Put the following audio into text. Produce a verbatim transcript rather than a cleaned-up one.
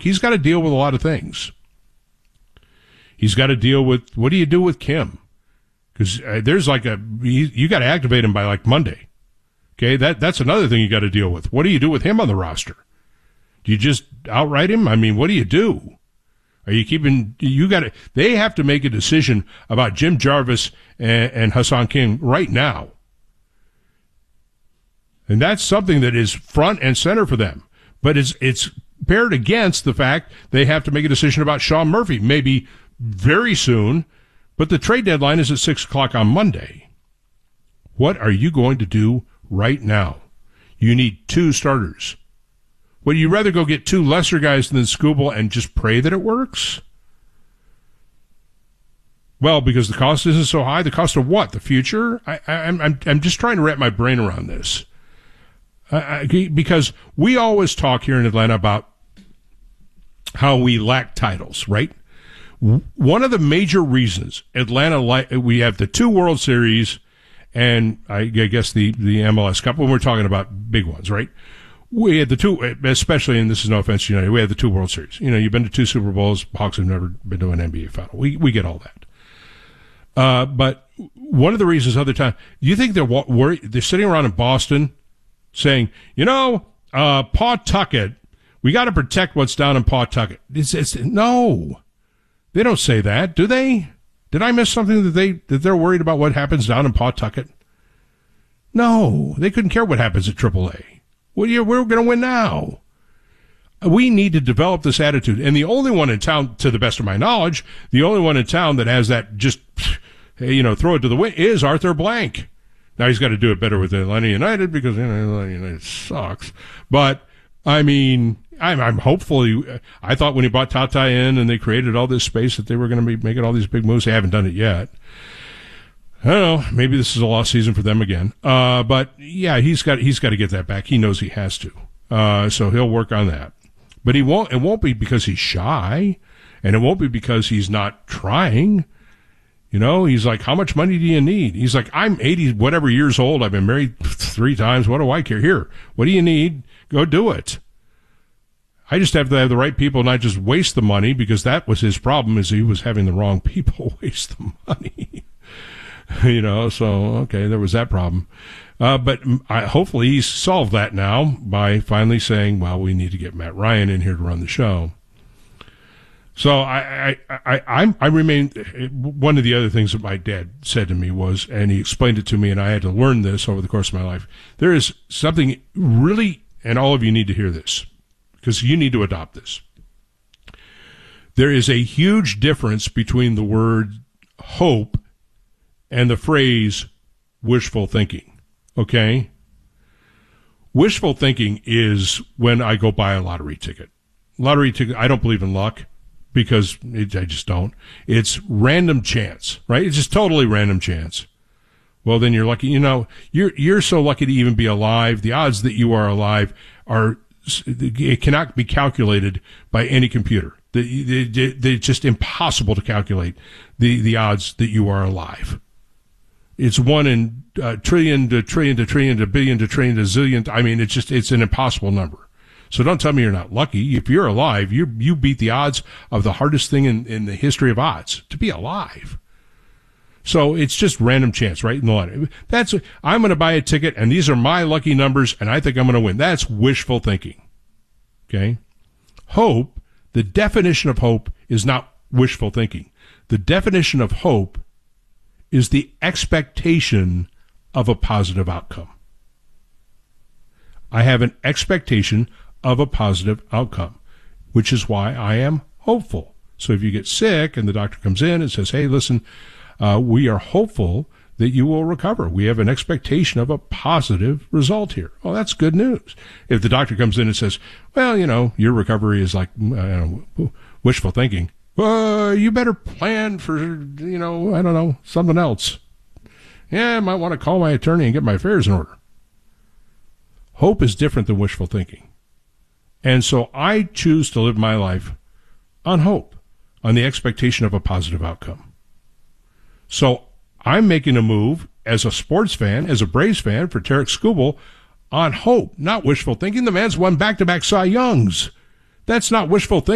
he's got to deal with a lot of things. He's got to deal with, what do you do with Kim? Because uh, there's like a, you, you got to activate him by like Monday. Okay, that that's another thing you got to deal with. What do you do with him on the roster? Do you just outright him? I mean, what do you do? Are you keeping, you got to, they have to make a decision about Jim Jarvis and, and Ha-Seong Kim right now. And that's something that is front and center for them. But it's, it's paired against the fact they have to make a decision about Sean Murphy, maybe very soon, but the trade deadline is at six o'clock on Monday. What are you going to do right now? You need two starters. Would you rather go get two lesser guys than Skubal and just pray that it works? Well, because the cost isn't so high. The cost of what? The future? I, I, I'm, I'm, I'm just trying to wrap my brain around this. I, I, because we always talk here in Atlanta about how we lack titles, right? One of the major reasons Atlanta, li- we have the two World Series and I guess the, the M L S Cup when we're talking about big ones, right? We had the two, especially, and this is no offense to United, we had the two World Series. You know, you've been to two Super Bowls. Hawks have never been to an N B A final. We we get all that. Uh, but one of the reasons other time, do you think they're worried, they're sitting around in Boston saying, you know, uh, Pawtucket, we got to protect what's down in Pawtucket. It's, it's, no, they don't say that, do they? Did I miss something that they, that they're worried about what happens down in Pawtucket? No, they couldn't care what happens at triple A. Well, yeah, we're going to win now. We need to develop this attitude. And the only one in town, to the best of my knowledge, the only one in town that has that just, you know, throw it to the wind is Arthur Blank. Now he's got to do it better with Atlanta United because, you know, Atlanta United sucks. But, I mean, I'm, I'm hopefully, I thought when he brought Tata in and they created all this space that they were going to be making all these big moves. They haven't done it yet. I don't know. Maybe this is a lost season for them again. Uh, but yeah, he's got, he's got to get that back. He knows he has to. Uh, so he'll work on that. But he won't, it won't be because he's shy, and it won't be because he's not trying. You know, he's like, how much money do you need? He's like, I'm eighty whatever years old. I've been married three times. What do I care? Here, what do you need? Go do it. I just have to have the right people, not just waste the money, because that was his problem, is he was having the wrong people waste the money. You know, so, okay, there was that problem. Uh, but I, hopefully he's solved that now by finally saying, well, we need to get Matt Ryan in here to run the show. So I, I, I, I, I remain, one of the other things that my dad said to me was, and he explained it to me, and I had to learn this over the course of my life. There is something really, and all of you need to hear this, because you need to adopt this. There is a huge difference between the word hope and the phrase wishful thinking. Okay? Wishful thinking is when I go buy a lottery ticket. Lottery ticket, I don't believe in luck because it, I just don't. It's random chance, right? It's just totally random chance. Well, then you're lucky. You know, you're, you're so lucky to even be alive. The odds that you are alive are, it cannot be calculated by any computer. It's just impossible to calculate the, the odds that you are alive. It's one in uh, trillion to trillion to trillion to billion to trillion to zillion. I mean, it's just, it's an impossible number. So don't tell me you're not lucky. If you're alive, you you beat the odds of the hardest thing in, in the history of odds, to be alive. So it's just random chance, right? In the lottery. That's, I'm going to buy a ticket and these are my lucky numbers and I think I'm going to win. That's wishful thinking. Okay? Hope, the definition of hope is not wishful thinking. The definition of hope is the expectation of a positive outcome. I have an expectation of a positive outcome, which is why I am hopeful. So if you get sick and the doctor comes in and says, hey, listen, uh, we are hopeful that you will recover. We have an expectation of a positive result here. Oh, that's good news. If the doctor comes in and says, well, you know, your recovery is like uh, wishful thinking, well, you better plan for, you know, I don't know, something else. Yeah, I might want to call my attorney and get my affairs in order. Hope is different than wishful thinking. And so I choose to live my life on hope, on the expectation of a positive outcome. So I'm making a move as a sports fan, as a Braves fan, for Tarik Skubal on hope, not wishful thinking. The man's won back-to-back Cy Youngs. That's not wishful thinking.